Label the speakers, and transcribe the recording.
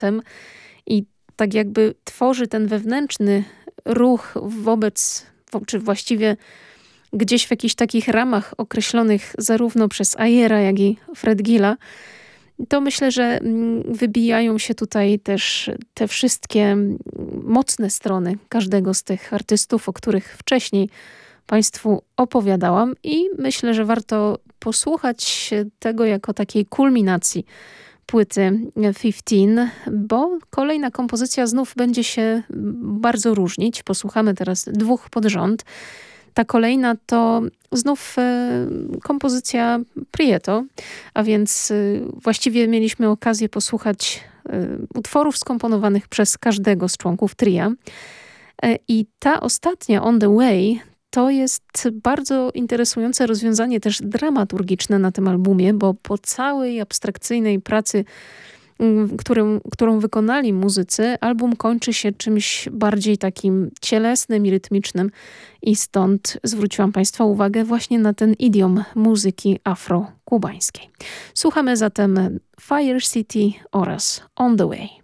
Speaker 1: i tak jakby tworzy ten wewnętrzny ruch czy właściwie gdzieś w jakichś takich ramach określonych zarówno przez Ayera, jak i Fred Gilla, to myślę, że wybijają się tutaj też te wszystkie mocne strony każdego z tych artystów, o których wcześniej Państwu opowiadałam i myślę, że warto posłuchać tego jako takiej kulminacji płyty 15, bo kolejna kompozycja znów będzie się bardzo różnić. Posłuchamy teraz 2 pod rząd. Ta kolejna to znów kompozycja Prieto, a więc właściwie mieliśmy okazję posłuchać utworów skomponowanych przez każdego z członków tria. I ta ostatnia, On the Way, to jest bardzo interesujące rozwiązanie też dramaturgiczne na tym albumie, bo po całej abstrakcyjnej pracy, którą wykonali muzycy, album kończy się czymś bardziej takim cielesnym i rytmicznym i stąd zwróciłam Państwa uwagę właśnie na ten idiom muzyki afro-kubańskiej. Słuchamy zatem Fire City oraz On the Way.